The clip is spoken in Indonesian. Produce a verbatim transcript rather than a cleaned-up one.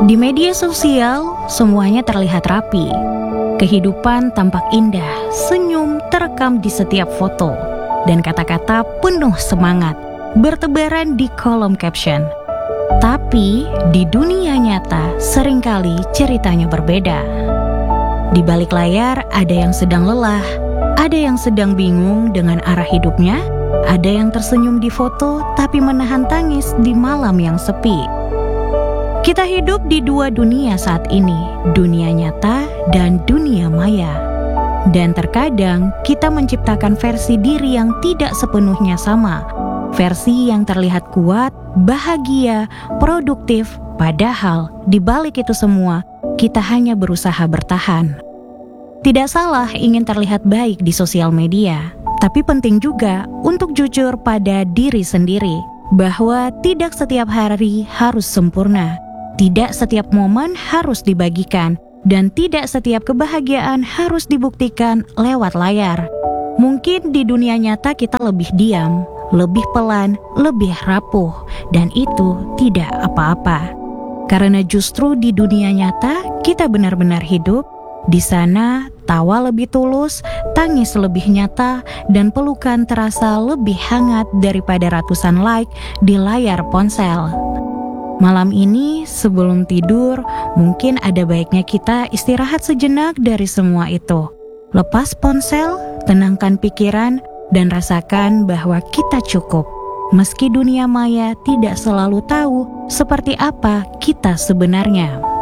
Di media sosial, semuanya terlihat rapi. Kehidupan tampak indah, senyum terekam di setiap foto, dan kata-kata penuh semangat bertebaran di kolom caption. Tapi di dunia nyata seringkali ceritanya berbeda. Di balik layar ada yang sedang lelah, ada yang sedang bingung dengan arah hidupnya, ada yang tersenyum di foto tapi menahan tangis di malam yang sepi. Kita hidup di dua dunia saat ini, dunia nyata dan dunia maya. Dan terkadang kita menciptakan versi diri yang tidak sepenuhnya sama. Versi yang terlihat kuat, bahagia, produktif, padahal di balik itu semua, kita hanya berusaha bertahan. Tidak salah ingin terlihat baik di sosial media, tapi penting juga untuk jujur pada diri sendiri, bahwa tidak setiap hari harus sempurna. Tidak setiap momen harus dibagikan, dan tidak setiap kebahagiaan harus dibuktikan lewat layar. Mungkin di dunia nyata kita lebih diam, lebih pelan, lebih rapuh, dan itu tidak apa-apa. Karena justru di dunia nyata kita benar-benar hidup. Di sana tawa lebih tulus, tangis lebih nyata, dan pelukan terasa lebih hangat daripada ratusan like di layar ponsel. Malam ini sebelum tidur, mungkin ada baiknya kita istirahat sejenak dari semua itu. Lepas ponsel, tenangkan pikiran, dan rasakan bahwa kita cukup. Meski dunia maya tidak selalu tahu seperti apa kita sebenarnya.